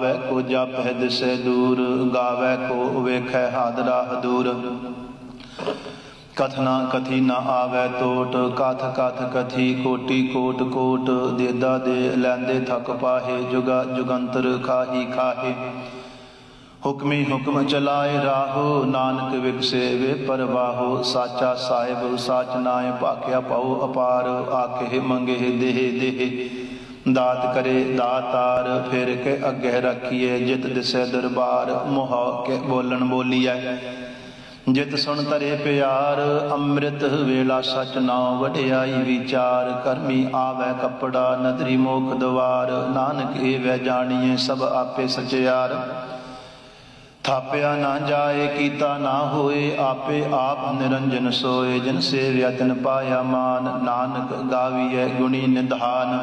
गावै को जापै दिसै दूर, गावै को वेखै हादरा हदूर। कथना कथी न आवै टोट, कथ कथ कथी कोटि कोट कोट। देदा दे लैंदे थक पाहे, जुगा जुगंतर खाही खाहे। हुक्मी हुक्म चलाए राहो, नानक विकसे वे परवाहो। साचा साहिब साच नाय, भाख्या पाओ अपार। आखे मंगे देह देह, दात करे दातार। फिर के अगे रखिए, जित दिसै दरबार। मोह के बोलन बोलिए, जित सुन तरे प्यार। अमृत वेला सच नाम, वड्याई विचार। करमी आवै कपड़ा, नदरी मोख द्वार। नानक एवै जानिए, सब आपे सचियार। थाप्या ना जाए, कीता ना होए। आपे आप निरंजन सोए, जिन सेव्या तिन पाया मान। नानक गाविए गुणी निधान,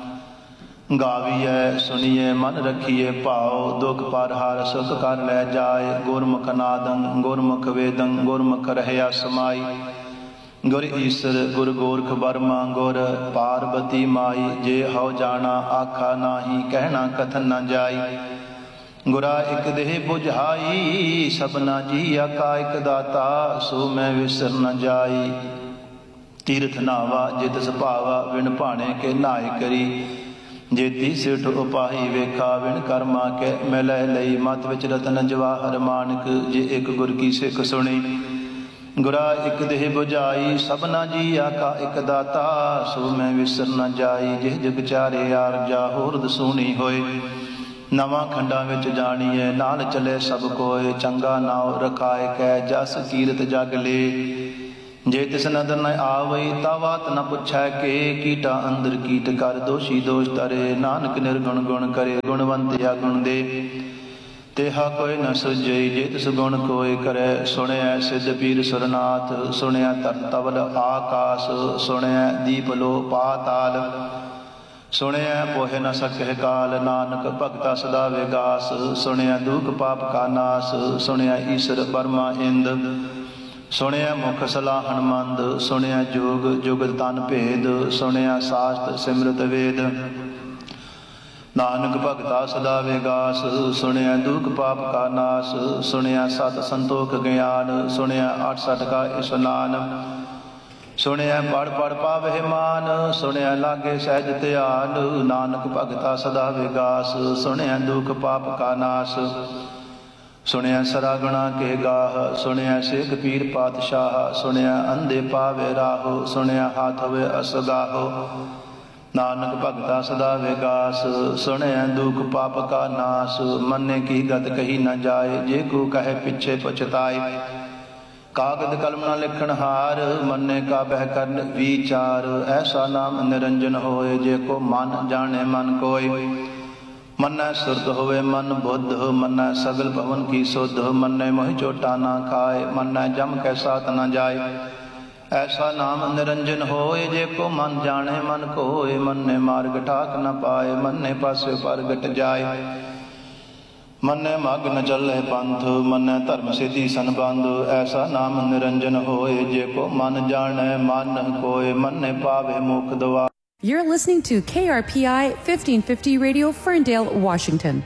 गाविए सुनिए मन रखिए भाव। दुख पर हार सुख कर लै जाए, गुरमुख नादं गुरमुख वेदं। गुरमुख रहया समाई, गुर ईसर गुर गोरख बर्मा गुर। पार्वती माई जे हौ जाना, आखा नाही कहना कथन न जाई। गुरा एक देह बुझाई, सबना जीया का एक दाता। सो मैं विसर न जाई, तीर्थ नावा जित सुभावा। बिन भाणे के नाय करी, जेती सिठ उपाही वेखा। बिन कर्मा के मिलै लई, मत विच रतन जवाहर मानक। जे एक गुर की सिख सुनी, गुरा एक देह बुझाई। सबना जीया का एक दाता, सो मैं विसर न जाई। जिह जग चारे यार जा, होरद सोनी होए। नवां खंडा विच जाणीए, नाल चले सब कोय। चंगा नाव रखाए कै, जस कीरत जग ले। जे तिस नदर न आवई, ता बात न पुछै के। कीटा अंदर कीट कर, दोषी दोष तरे। नानक निर्गुण गुण करे, गुणवंत या गुण दे। तेहा कोई न सुझई, जे तिस गुण कोई करे। सुणिया सिद्ध पीर सुरनाथ, सुणिया तरत तवल आकाश। सुणिया दीप लो पाताल, सुणिया पोहे न सकह काल। नानक भगता सदा विगास, सुणिया दुख पाप का नाश। सुणिया ईश्वर बर्मा इंद, सुणिया मुख सलाहन मंद। सुणिया जोग जुगत तन भेद, सुणिया शास्त्र सिमरत वेद। नानक भगता सदा विगास, सुणिया दुख पाप का नाश। सुणिया सत संतोख ज्ञान, सुणिया 68 का स्नान। सुणिया पढ़ पढ़ पावे मान, सुणिया लागे सहज ध्यान। नानक भगता सदा विगास, सुणिया दुख पाप का नाश। सुणिया सरागणा के गाह, सुणिया शेख पीर पातशाह। सुणिया अंधे पावे राहो, सुणिया हाथ वे असगाहो। नानक भगता सदा विगास, सुणिया दुख पाप का नाश। मन्ने की गत कही न जाए, जे को कहे पिछे पछताए। कागद कलम न लिखन हार, मन्ने का बह कर विचार। ऐसा नाम निरंजन होए, जे को मन जाने मन कोय। मन्नै सुरत होवे मन बुद्ध, मन्नै सगल भवन की सुध। मन्नै मोहि चोटा ना खाए, मन्नै जम के साथ न जाए। ऐसा नाम निरंजन होए, जे को मन जाने मन कोय। मन्नै मार्ग ठाक न पाए, मन्नै पासे परगट जाए। मन्नै मग न चले पंथ, मन्नै धर्म सिद्धि संबंध। ऐसा नाम निरंजन होए, जे को मन जाने मन कोय। मन्नै पावे मुख द्वार। You're listening to KRPI 1550 Radio, Ferndale, Washington.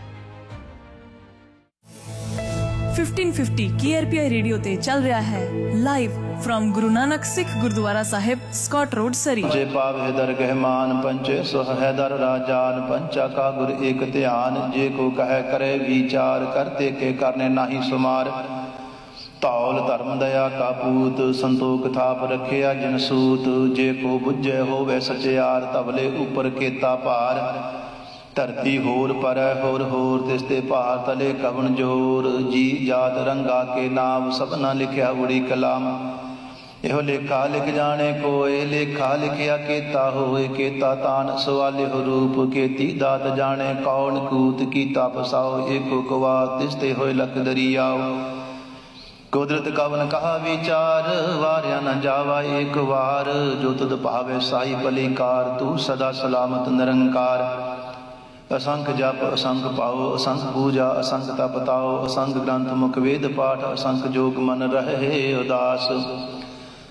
1550 KRPI radio ते चल रहा है live from Guru Nanak Sikh gurdwara Sahib, Scott road, सरी। जे पावे दरगह मान, पंचे सुह है दर राजान। पंचा का गुर एक ध्यान, जे को कहे करे विचार। करते के करने नाही सुमार, धौल धर्म दया का पूत। संतोख थाप रखिया जिन सूत, जे को बुझे होवे सचियार। तबले ऊपर केता भार, धरती होर पर होर होर। तिसते भार तले कवन जोर। जी जात रंगा के नाम, सबना लिखिया उड़ी कलाम। एहो लेखा लिख जाने कोय, लेखा लिखिया केता होए। केता तान सवाले हो रूप, केती दात जाने कौन कूत। कीता पसाओ एको कवा, तिसते होए लख दरियाओ। कुदरत कवन कहा विचार, वारिया न जावा एक वार। जो तुद भावे साई भलीकार, तू सदा सलामत निरंकार। असंख जप असंख पाओ, असंख पूजा असंख तप ताओ। असंख ग्रंथ मुख वेद पाठ, असंख जोग मन रहे उदास।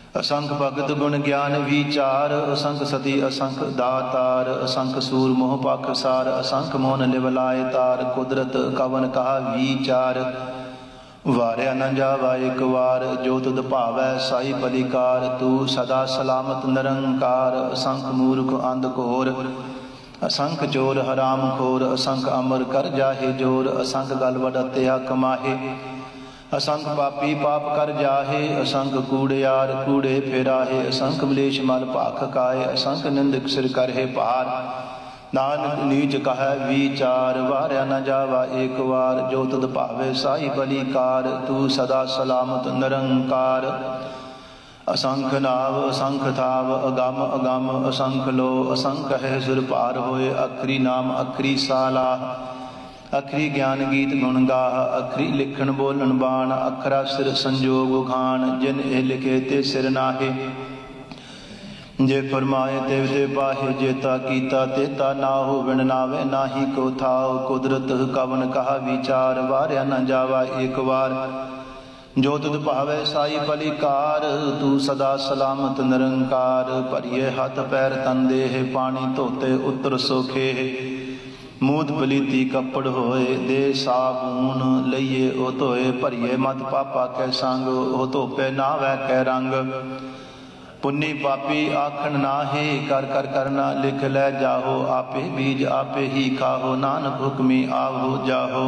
असंख भगत गुण ज्ञान विचार, असंख सती असंख दातार, असंख सूर मोह पाखसार, असंख मोहन लिवलाय तार, कुदरत कवन कहा विचार। वारिया न जावा एक वार, जो तुद भावै साई पलिकार, तू सदा सलामत निरंकार। असंख मूर्ख अंध घोर, असंख चोर हराम खोर, असंख अमर कर जाहे जोर, असंख गल वडत्या कमाहे, असंख पापी पाप कर जाहे, असंख कूड़ियार कूड़े फेराहे, असंख मलेश मल भाख खाए, असंख निंदक सिर करहे पार। नानक नीच कह विचार, वारिया न जावा एक वार, जो तुद भावे साई बलिकार, तू सदा सलामत निरंकार। असंख नाव असंख थाव, अगम अगम असंख लो, असंख है सुर पार होए, अखरी नाम अखरी सालाह। अखरी ज्ञान गीत गुण गाह, अखरी लिखण बोलन बाण, अखरा सिर संजोग उखान, जिन ए लिखे ते सिर नाहे। जे फरमाए तेव ते पाहे, जेता कीता तेता नाहो, विण नावे नाही को थाओ, कुदरत कवन कहा विचार। वारिया न जावा एक वार, जो तुद भावे साई बलिकार, तू सदा सलामत निरंकार। भरिए हथ पैर तन देह, पानी धोते उतर सोखे, मूत पलीती कपड़ होए, दे साबून लइए ओ धोए। भरिए मत पापा कै संग, ओ धोपे नावै कै रंग। पुन्नी पापी आखन नाहे, कर कर करना लिख लै जाहो, आपे बीज आपे ही खाहो, नानक हुक्मी आवो जाहो।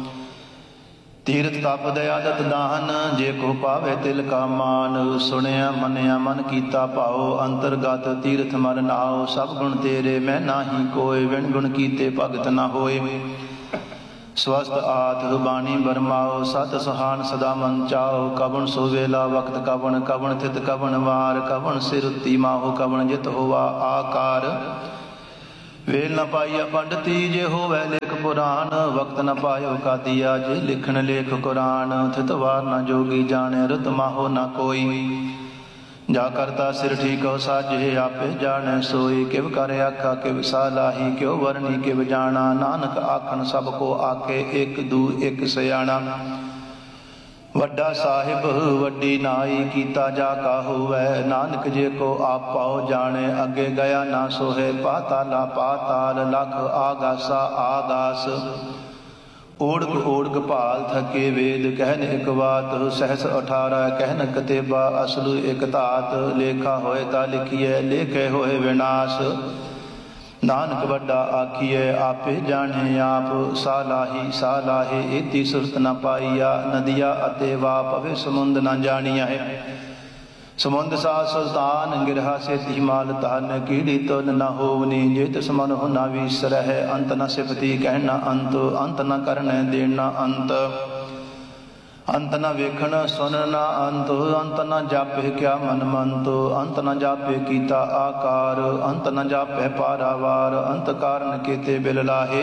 तीरथ तप दयादत दान, जे को पावे तिल का मान, सुनिया मनिया मन कीता भाओ, अंतरगत तीरथ मर नाओ। सब गुण तेरे मैं नाही कोय, विण गुण कीते भगत न होए। स्वस्थ आत बाणी बरमाओ, सत सुहान सदा मन चाओ। कवन सो वेला वक्त कवन, कवन थित कवन वार, कवन सिर उत्ती माहो, कवन जित होवा आकार। वेल न पाइया पंडिती, जे होवै लेख पुराण, वक्त न पायो कादिया, जे लिखन लेख कुरान। थित वार न जोगी जाने, रुत माहो न कोई, जा करता सिर ठीको साजे, आपे जाने सोई। किव कर आखा किव सालाही, क्यों वरनी किव जाना, नानक आखन सब को आखे, एक दू एक सयाना। वड्डा साहिब वड्डी नाई, कीता जा का होवै, नानक जे को आप पाओ जाने, अगे गया ना सोहे। पाताला पाताल लख आगासा आगास, ओढ़क ओढ़क भाल थके वेद, कहन एक बात सहस 18 कहन कतेबा, असलु एक तात। लेखा होए ता लिखिए, लेखे होए विनाश, नानक वड्डा आखिए आपे जाने आप। सालाही सालाहे एती सुरत न पाइया, नदिया अते वा पवे समुंद न जानिया है। समुंद सा सुल्तान, गिरहा से धीमाल तान, कीड़ी तुल न होवनी, जेत समन हो न विसर है। अंत न सिफती कहना अंत, अंत न करने देना अंत। अंत न वेखन सुन न अंत, अंत न जापे क्या मन मंत। अंत न जापे कीता आकार, अंत न जापे पारावार। अंत कारण केते बिल लाहे,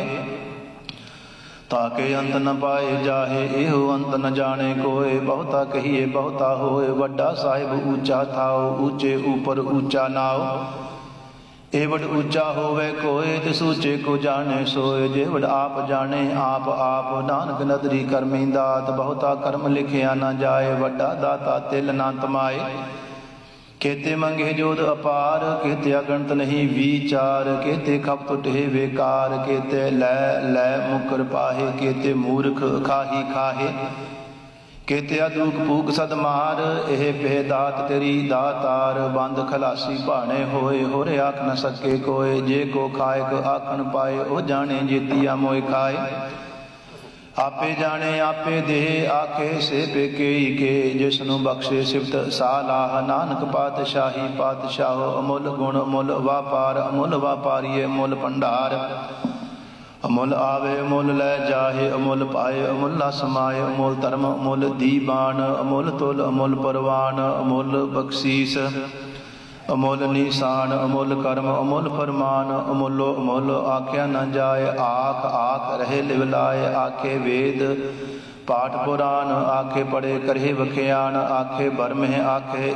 ताके अंत न पाए जाहे। एहो अंत न जाने कोय, बहुता कहिए बहुता होए। वड्डा साहिब ऊंचा थाओ, ऊंचे ऊपर ऊंचा नाओ। एवड ऊंचा होवे कोय, तिस ऊंचे को जाने सोए। जेवड आप जाने आप आप, नानक नदरी करमी दात। बहुता कर्म लिखिया न जाए, वड्डा दाता तिल ना तमाए। केते मंगे जोध अपार, केते अगणत नहीं विचार। केते खप तुटे बेकार, केते लै लै मुकर पाहे। केते मूर्ख खाही खाहे, केते अदूक पूक सदमार। एह पे दात तेरी दातार, बंद खलासी भाने होए। होरे आख न सके कोय, जे को खायक आखन पाए। ओ जाने जेतिया मोय खाए, आपे जाने आपे दे। आखे से पेके के, जिसनु बख्शे सिफत सालाह। नानक पातशाही पातशाहो, अमुल गुण अमुल वापार। अमुल वापारी अमुल भंडार, अमुल आवे अमुल लै जाहे। अमुल पाए अमुल न समाए, अमुल धर्म अमुल दीवान। अमुल तुल अमुल परवान, अमुल बख्शीस अमुल निशान। अमुल कर्म अमुल फरमान, अमुलो अमुल आख्या न जाए। आख आख रहे लिवलाए, आखे वेद पाठ पुराण। आखे पढ़े करहे वख्यान, आखे भरम आखे